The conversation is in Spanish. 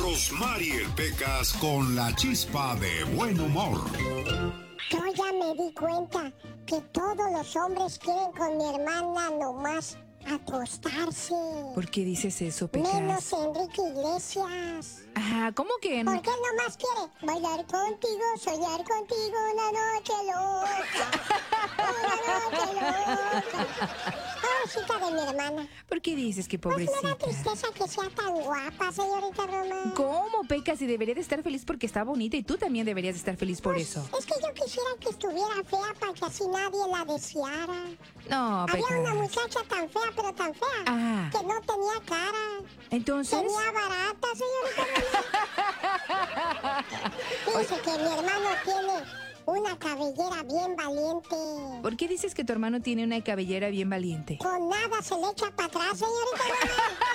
Rosmarie Pecas con la chispa de buen humor. Yo ya me di cuenta que todos los hombres quieren con mi hermana nomás acostarse. ¿Por qué dices eso, Pecas? Menos Enrique Iglesias. Ah, ¿cómo que no? Porque él nomás quiere bailar contigo, soñar contigo una noche loca. Una noche loca. Pobrecita de mi hermana. ¿Por qué dices que Pues me pobrecita? da tristeza que sea tan guapa, señorita Roma. ¿Cómo, Pecas? Y debería de estar feliz porque está bonita y tú también deberías de estar feliz por Pues, eso. es que yo quisiera que estuviera fea para que así nadie la deseara. No, Pecas. Había una muchacha tan fea, pero tan fea, Ah. que no tenía cara. Entonces... Tenía barata, señorita Roma. Fíjese que mi hermano tiene una cabellera bien valiente. ¿Por qué dices que tu hermano tiene una cabellera bien valiente? Con nada se le echa para atrás, señorita Roma.